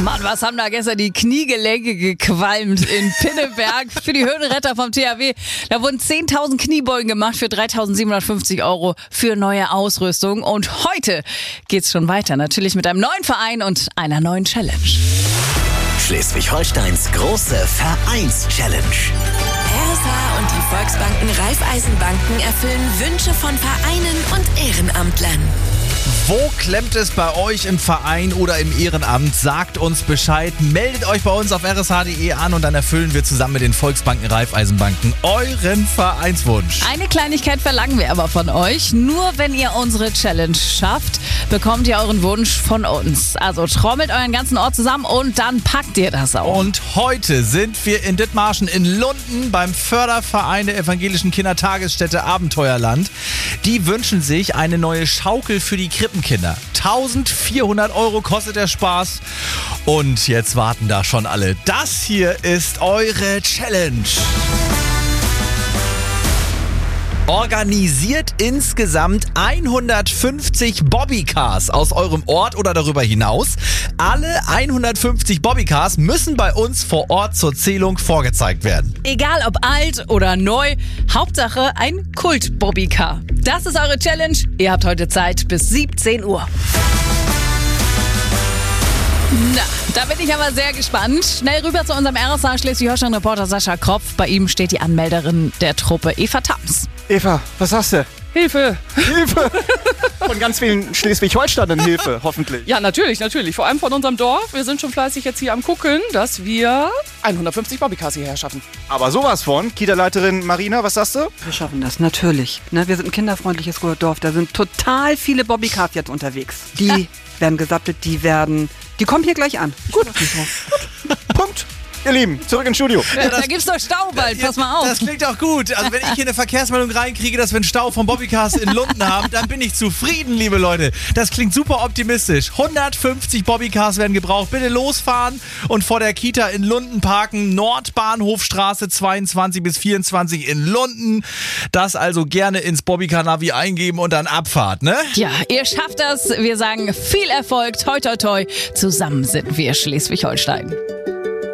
Mann, was haben da gestern die Kniegelenke gequalmt in Pinneberg für die Höhenretter vom THW. Da wurden 10.000 Kniebeugen gemacht für 3.750 € für neue Ausrüstung. Und heute geht's schon weiter, natürlich mit einem neuen Verein und einer neuen Challenge. Schleswig-Holsteins große Vereins-Challenge. RSH und die Volksbanken Raiffeisenbanken erfüllen Wünsche von Vereinen und Ehrenamtlern. Wo klemmt es bei euch im Verein oder im Ehrenamt? Sagt uns Bescheid. Meldet euch bei uns auf rsh.de an und dann erfüllen wir zusammen mit den Volksbanken Raiffeisenbanken euren Vereinswunsch. Eine Kleinigkeit verlangen wir aber von euch. Nur wenn ihr unsere Challenge schafft, bekommt ihr euren Wunsch von uns. Also trommelt euren ganzen Ort zusammen und dann packt ihr das auch. Und heute sind wir in Dithmarschen in Lunden beim Förderverein der evangelischen Kindertagesstätte Abenteuerland. Die wünschen sich eine neue Schaukel für die Krippenkinder. 1.400 € kostet der Spaß. Und jetzt warten da schon alle. Das hier ist eure Challenge. Organisiert insgesamt 150 Bobbycars aus eurem Ort oder darüber hinaus. Alle 150 Bobbycars müssen bei uns vor Ort zur Zählung vorgezeigt werden. Egal ob alt oder neu, Hauptsache ein Kult-Bobbycar. Das ist eure Challenge. Ihr habt heute Zeit bis 17 Uhr. Na, da bin ich aber sehr gespannt. Schnell rüber zu unserem RSH Schleswig-Holstein-Reporter Sascha Kropf. Bei ihm steht die Anmelderin der Truppe, Eva Tams. Eva, was hast du? Hilfe! Hilfe! Von ganz vielen Schleswig-Holsteinern Hilfe, hoffentlich. Ja, natürlich. Vor allem von unserem Dorf. Wir sind schon fleißig jetzt hier am gucken, dass wir 150 Bobbycars hierher schaffen. Aber sowas von. Kita-Leiterin Marina, was sagst du? Wir schaffen das, natürlich. Wir sind ein kinderfreundliches Dorf. Da sind total viele Bobbycars jetzt unterwegs. Die werden gesattelt, die kommen hier gleich an. Gut. Punkt. Ihr Lieben, zurück ins Studio. Ja, da gibt's doch Stau bald, pass mal auf. Das klingt auch gut. Also wenn ich hier eine Verkehrsmeldung reinkriege, dass wir einen Stau von Bobbycars in Lunden haben, dann bin ich zufrieden, liebe Leute. Das klingt super optimistisch. 150 Bobbycars werden gebraucht. Bitte losfahren und vor der Kita in Lunden parken. Nordbahnhofstraße 22 bis 24 in Lunden. Das also gerne ins Bobbycar-Navi eingeben und dann Abfahrt, ne? Ja, ihr schafft das. Wir sagen viel Erfolg. Toi, toi, toi. Zusammen sind wir Schleswig-Holstein.